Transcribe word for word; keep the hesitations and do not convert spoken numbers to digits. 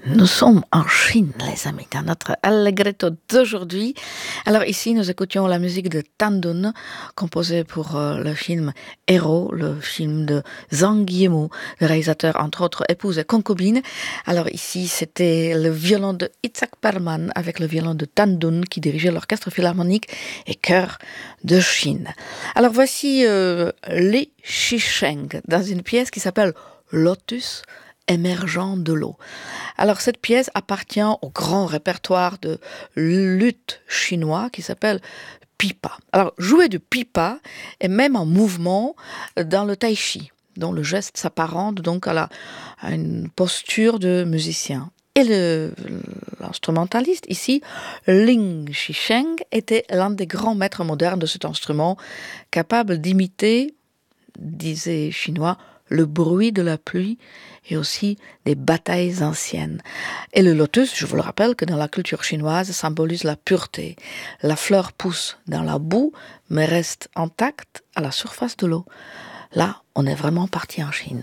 Nous sommes en Chine, les amis, dans notre Allegretto d'aujourd'hui. Alors ici, nous écoutions la musique de Tan Dun, composée pour euh, le film Héros, le film de Zhang Yimou, le réalisateur, entre autres, Épouse et concubine. Alors ici, c'était le violon de Itzhak Perlman avec le violon de Tan Dun qui dirigeait l'orchestre philharmonique et chœur de Chine. Alors voici euh, Li Shisheng dans une pièce qui s'appelle Lotus émergeant de l'eau. Alors cette pièce appartient au grand répertoire de luth chinois qui s'appelle pipa. Alors jouer du pipa est même en mouvement dans le tai chi, dont le geste s'apparente donc à, la, à une posture de musicien. Et le, l'instrumentaliste ici, Ling Shisheng, était l'un des grands maîtres modernes de cet instrument, capable d'imiter, disait chinois, le bruit de la pluie et aussi des batailles anciennes. Et le lotus, je vous le rappelle que dans la culture chinoise, symbolise la pureté. La fleur pousse dans la boue, mais reste intacte à la surface de l'eau. Là, on est vraiment parti en Chine.